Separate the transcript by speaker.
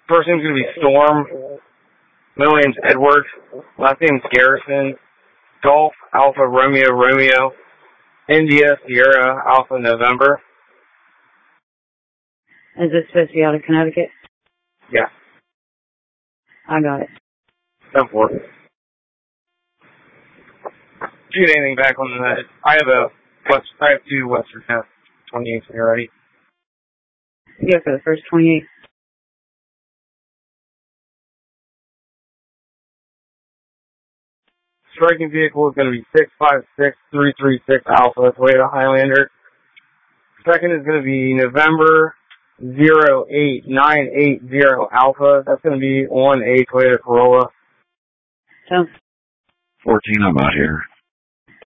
Speaker 1: First name's going to be Storm. Middle name's Edward. Last name's Garrison. Golf, Alpha, Romeo, Romeo. India, Sierra, Alpha, November.
Speaker 2: Is this supposed to be out of Connecticut?
Speaker 1: Yeah.
Speaker 2: I got it.
Speaker 1: Go for it. If you get anything back on that, I have two Western Half 28s here already.
Speaker 2: Yeah, for the first 28.
Speaker 1: Striking vehicle is going to be 656336 Alpha, Toyota Highlander. Second is going to be November 08980 Alpha. That's going to be on a Toyota Corolla.
Speaker 2: So
Speaker 3: 14, I'm out here.